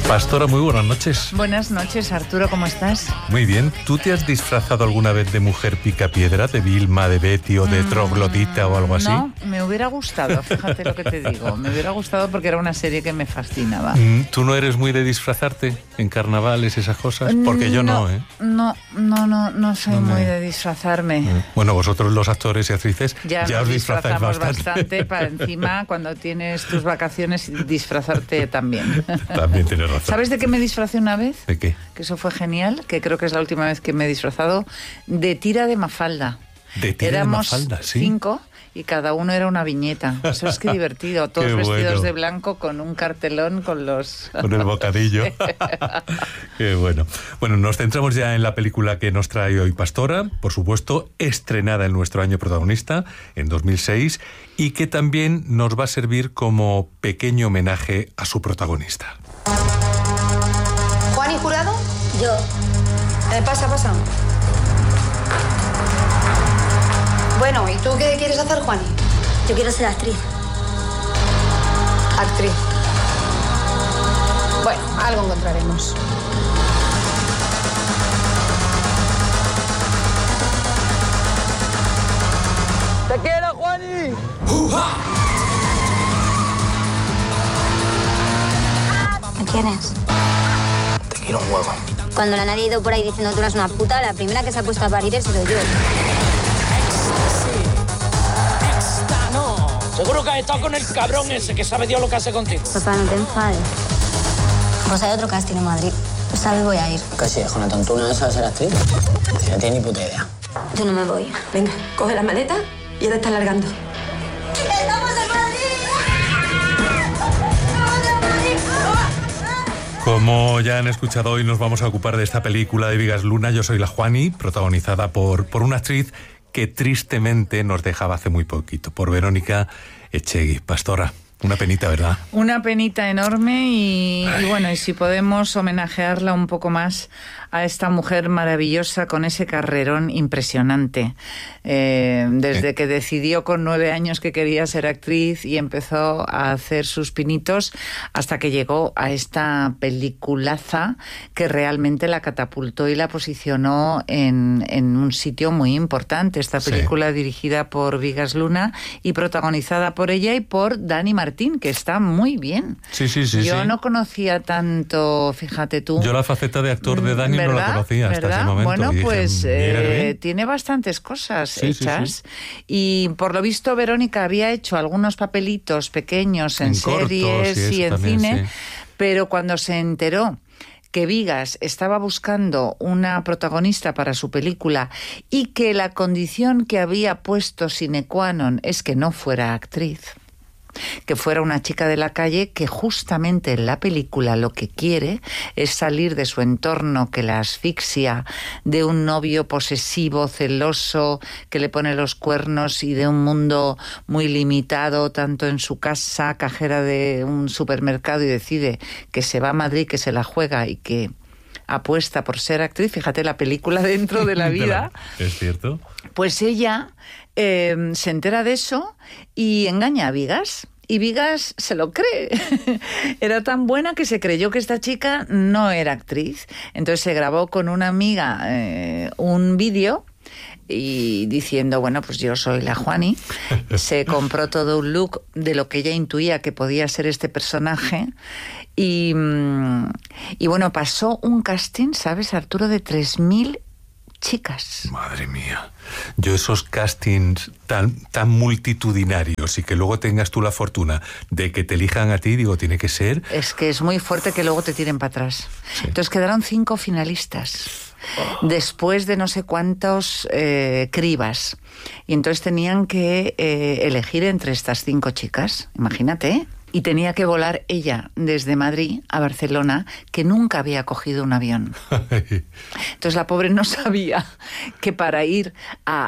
Pastora, muy buenas noches. Buenas noches, Arturo, ¿cómo estás? Muy bien. ¿Tú te has disfrazado alguna vez de mujer picapiedra, de Vilma, de Betty o de troglodita o algo así? No, me hubiera gustado, fíjate lo que te digo. Me hubiera gustado porque era una serie que me fascinaba. ¿Tú no eres muy de disfrazarte en carnavales, esas cosas? Porque yo no, ¿eh? No soy muy de disfrazarme. Bueno, vosotros los actores y actrices ya os disfrazáis bastante para encima cuando tienes tus vacaciones disfrazarte también. También tienes razón. ¿Sabes de qué me disfracé una vez? ¿De qué? Que eso fue genial, que creo que es la última vez que me he disfrazado, de tira de Mafalda. De tira Éramos de Mafalda, sí. 5 y cada uno era una viñeta. Eso es que divertido, todos Qué vestidos bueno. de blanco con un cartelón con los... Con el bocadillo. Qué bueno. Bueno, nos centramos ya en la película que nos trae hoy Pastora, por supuesto, estrenada en nuestro año protagonista, en 2006, y que también nos va a servir como pequeño homenaje a su protagonista. ¿Juan y Jurado? Yo. Pasa. Bueno, ¿y tú qué quieres hacer, Juani? Yo quiero ser actriz. Actriz. Bueno, algo encontraremos. ¡Te quiero, Juani! ¿Me quieres? Te quiero un huevo. Cuando la nadie ha ido por ahí diciendo tú eres una puta, la primera que se ha puesto a parir he sido yo. Seguro que has estado con el cabrón ese que sabe Dios lo que hace contigo. Papá, no te enfades. Pues hay otro casting en Madrid. ¿Sabes? Voy a ir. ¿Qué si es con la tontuna esa de ser actriz? Si no tiene ni puta idea. Yo no me voy. Venga, coge las maletas y ahora está largando. ¡Estamos en Madrid! Como ya han escuchado, hoy nos vamos a ocupar de esta película de Bigas Luna. Yo soy la Juani, protagonizada por una actriz que tristemente nos dejaba hace muy poquito, por Verónica Echegui. Pastora, una penita, ¿verdad? Una penita enorme y bueno, y si podemos homenajearla un poco más a esta mujer maravillosa con ese carrerón impresionante. Desde que decidió con 9 años que quería ser actriz y empezó a hacer sus pinitos hasta que llegó a esta peliculaza que realmente la catapultó y la posicionó en un sitio muy importante. Esta película dirigida por Bigas Luna y protagonizada por ella y por Dani Martín, que está muy bien. Sí. Yo no conocía tanto, fíjate tú. Yo la faceta de actor de Dani no la conocía hasta ese momento. Bueno, dije, pues tiene bastantes cosas hechas. Y por lo visto Verónica había hecho algunos papelitos pequeños en series y en también, cine, sí. pero cuando se enteró que Bigas estaba buscando una protagonista para su película y que la condición que había puesto sine qua non es que no fuera actriz, que fuera una chica de la calle, que justamente en la película lo que quiere es salir de su entorno que la asfixia, de un novio posesivo, celoso, que le pone los cuernos y de un mundo muy limitado, tanto en su casa, cajera de un supermercado, y decide que se va a Madrid, que se la juega y que apuesta por ser actriz. Fíjate la película dentro de la vida. ¿Es cierto? Pues ella se entera de eso y engaña a Bigas. Y Bigas se lo cree. Era tan buena que se creyó que esta chica no era actriz. Entonces se grabó con una amiga un vídeo y diciendo, bueno, pues yo soy la Juani. Se compró todo un look de lo que ella intuía que podía ser este personaje. Y bueno, pasó un casting, ¿sabes, Arturo?, de 3.000 chicas. Madre mía. Yo esos castings tan multitudinarios y que luego tengas tú la fortuna de que te elijan a ti, digo, tiene que ser... Es que es muy fuerte que luego te tiren para atrás. Sí. Entonces quedaron 5 finalistas. Después de no sé cuántos cribas. Y entonces tenían que elegir entre estas 5 chicas. Imagínate, ¿eh? Y tenía que volar ella desde Madrid a Barcelona, que nunca había cogido un avión. Entonces la pobre no sabía que para ir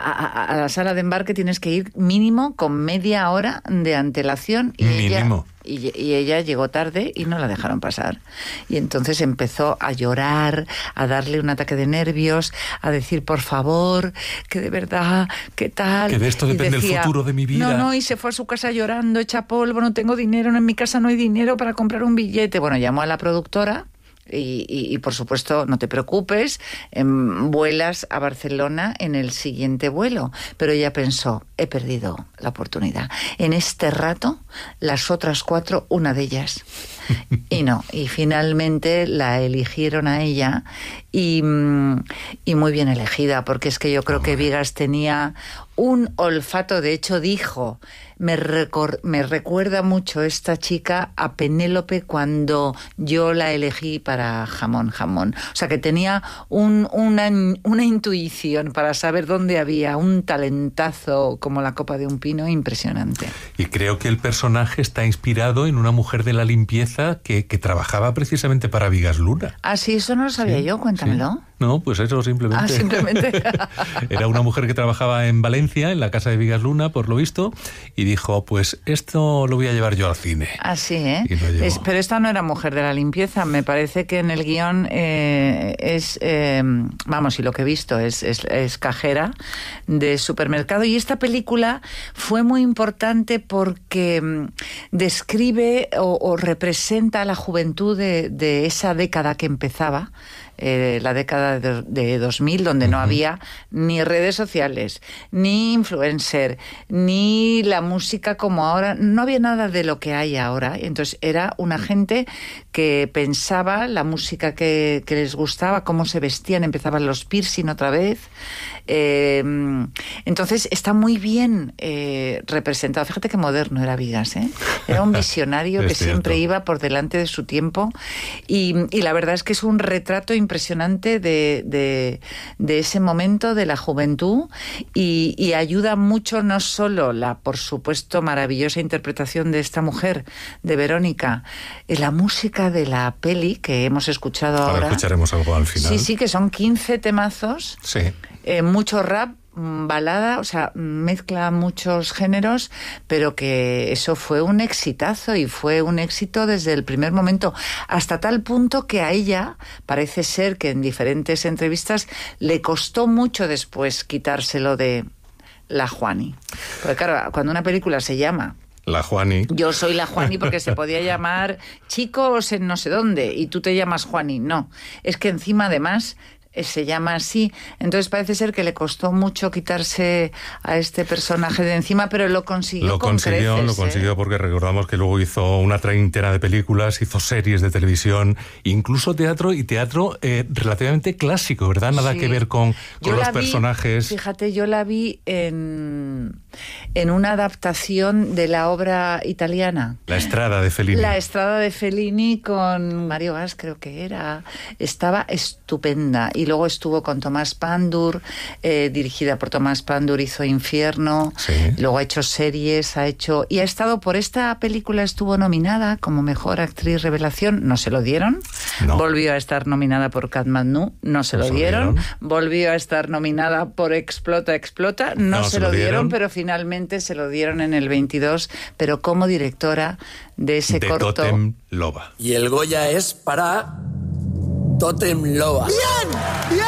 a la sala de embarque tienes que ir mínimo con media hora de antelación. Y y ella llegó tarde y no la dejaron pasar. Y entonces empezó a llorar, a darle un ataque de nervios, a decir, por favor, que de verdad, ¿qué tal? Que de esto depende el futuro de mi vida. No, y se fue a su casa llorando, hecha polvo, no tengo dinero, en mi casa no hay dinero para comprar un billete. Bueno, llamó a la productora. Y por supuesto, no te preocupes, vuelas a Barcelona en el siguiente vuelo. Pero ella pensó, he perdido la oportunidad. En este rato, las otras 4, una de ellas. Y no, y finalmente la eligieron a ella y muy bien elegida, porque es que yo creo que Vigas tenía un olfato, de hecho dijo, me recuerda mucho esta chica a Penélope cuando yo la elegí para Jamón. O sea, que tenía una intuición para saber dónde había un talentazo como la copa de un pino impresionante. Y creo que el personaje está inspirado en una mujer de la limpieza que trabajaba precisamente para Vigas Luna. Ah, sí, eso no lo sabía yo, cuéntamelo. Sí. No, pues eso simplemente. Ah, simplemente. Era una mujer que trabajaba en Valencia, en la casa de Vigas Luna, por lo visto, y dijo, pues esto lo voy a llevar yo al cine. Así, ¿eh? Y lo llevó. Pero esta no era mujer de la limpieza, me parece que en el guión vamos, y lo que he visto es cajera de supermercado. Y esta película fue muy importante porque describe o representa la juventud de esa década que empezaba. La década de 2000, donde no había ni redes sociales, ni influencer, ni la música como ahora, no había nada de lo que hay ahora. Entonces era una gente que pensaba la música que les gustaba, cómo se vestían, empezaban los piercing otra vez. Entonces está muy bien representado. Fíjate qué moderno era Vigas, ¿eh? Era un visionario que siempre iba por delante de su tiempo y la verdad es que es un retrato impresionante de ese momento de la juventud y ayuda mucho no solo la, por supuesto, maravillosa interpretación de esta mujer, de Verónica, la música de la peli que hemos escuchado ahora. Escucharemos algo al final. Sí, que son 15 temazos. Sí. Mucho rap, balada, o sea, mezcla muchos géneros, pero que eso fue un exitazo y fue un éxito desde el primer momento, hasta tal punto que a ella parece ser que en diferentes entrevistas le costó mucho después quitárselo de la Juani. Porque claro, cuando una película se llama La Juani. Yo soy la Juani porque se podía llamar Chicos en no sé dónde y tú te llamas Juani. No, es que encima además se llama así, entonces parece ser que le costó mucho quitarse a este personaje de encima, pero lo consiguió. Lo consiguió porque recordamos que luego hizo una treintena de películas, hizo series de televisión, incluso teatro, y teatro relativamente clásico, ¿verdad? Nada que ver con los personajes. Fíjate, yo la vi en una adaptación de la obra italiana. La Estrada de Fellini. La Estrada de Fellini con Mario Gas, creo que era. Estaba estupenda. Y luego estuvo con Tomás Pandur, dirigida por Tomás Pandur, hizo Infierno, sí. Luego ha hecho series, y ha estado, por esta película estuvo nominada como Mejor Actriz Revelación, no se lo dieron, no. Volvió a estar nominada por Katmandú, no se lo dieron, volvió a estar nominada por Explota, no se lo dieron, pero finalmente se lo dieron en el 22, pero como directora de ese corto. Totem Loba. Y el Goya es para Totem Loba. ¡Bien!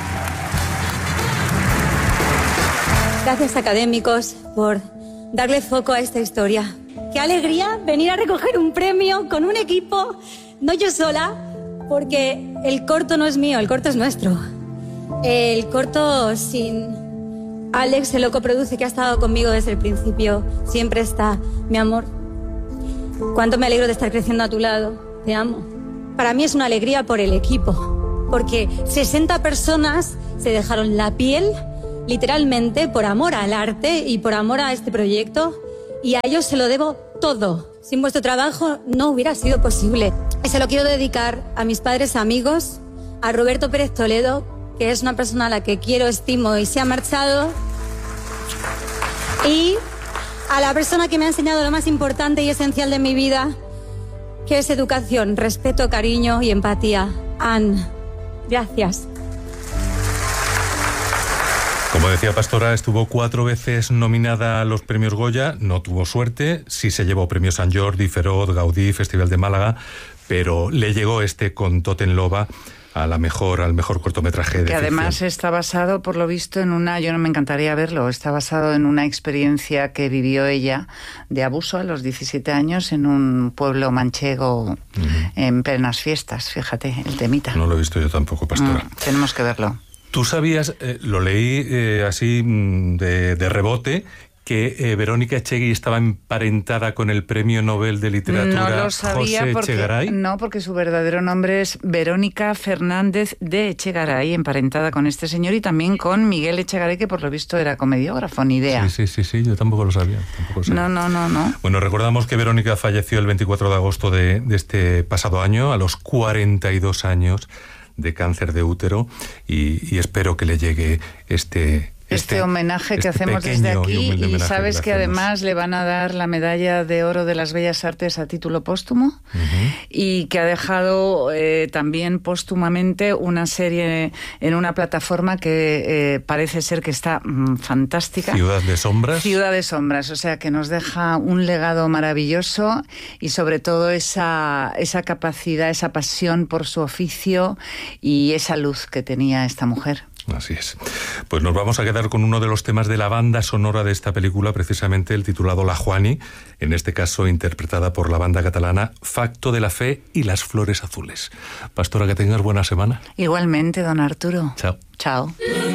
Gracias, académicos, por darle foco a esta historia. Qué alegría venir a recoger un premio con un equipo, no yo sola, porque el corto no es mío, el corto es nuestro. El corto sin Alex, el loco produce, que ha estado conmigo desde el principio, siempre está. Mi amor, cuánto me alegro de estar creciendo a tu lado, te amo. Para mí es una alegría por el equipo, porque 60 personas se dejaron la piel, literalmente, por amor al arte y por amor a este proyecto, y a ellos se lo debo todo. Sin vuestro trabajo no hubiera sido posible. Y se lo quiero dedicar a mis padres, amigos, a Roberto Pérez Toledo, que es una persona a la que quiero, estimo y se ha marchado, y a la persona que me ha enseñado lo más importante y esencial de mi vida, que es educación, respeto, cariño y empatía. Anne, gracias. Como decía Pastora, estuvo 4 veces nominada a los premios Goya, no tuvo suerte, sí se llevó premios Sant Jordi, Feroz, Gaudí, Festival de Málaga, pero le llegó con Totenloba al mejor cortometraje de ficción. Que además está basado, por lo visto, yo no me encantaría verlo, está basado en una experiencia que vivió ella de abuso a los 17 años en un pueblo manchego en plenas fiestas, fíjate, el temita. No lo he visto yo tampoco, Pastora. Tenemos que verlo. Tú sabías, lo leí así de rebote, que Verónica Echegui estaba emparentada con el Premio Nobel de Literatura no lo sabía José Echegaray. No, porque su verdadero nombre es Verónica Fernández de Echegaray, emparentada con este señor y también con Miguel Echegaray, que por lo visto era comediógrafo, ni idea. Sí, yo tampoco lo sabía. No. Bueno, recordamos que Verónica falleció el 24 de agosto de este pasado año, a los 42 años de cáncer de útero, y espero que le llegue este homenaje que hacemos desde aquí, y sabes que además le van a dar la medalla de oro de las Bellas Artes a título póstumo, y que ha dejado también póstumamente una serie en una plataforma que parece ser que está fantástica. Ciudad de Sombras, o sea que nos deja un legado maravilloso y sobre todo esa capacidad, esa pasión por su oficio y esa luz que tenía esta mujer. Así es. Pues nos vamos a quedar con uno de los temas de la banda sonora de esta película, precisamente el titulado La Juani, en este caso interpretada por la banda catalana Facto de la Fe y las Flores Azules. Pastora, que tengas buena semana. Igualmente, don Arturo. Chao. Chao.